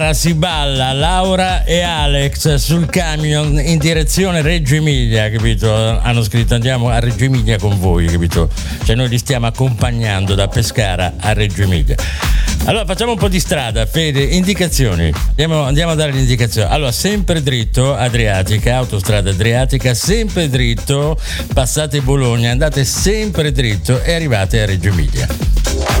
Si balla Laura e Alex sul camion in direzione Reggio Emilia, capito? Hanno scritto andiamo a Reggio Emilia con voi, capito? Cioè noi li stiamo accompagnando da Pescara a Reggio Emilia. Allora facciamo un po' di strada, Fede, indicazioni. Andiamo a dare le indicazioni. Allora, sempre dritto, Adriatica, autostrada Adriatica, sempre dritto, passate Bologna, andate sempre dritto e arrivate a Reggio Emilia.